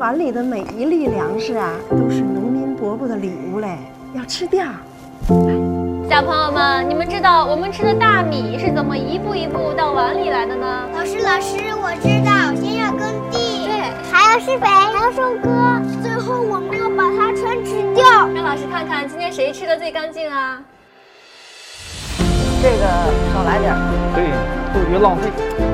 碗里的每一粒粮食啊，都是农民伯伯的礼物嘞，要吃掉。 小朋友们，你们知道我们吃的大米是怎么一步一步到碗里来的呢？ 老师，我知道，先要耕地，对，还要施肥，还要收割，最后我们要把它全吃掉。 让老师看看今天谁吃的最干净啊？ 这个少来点， 对，都别浪费。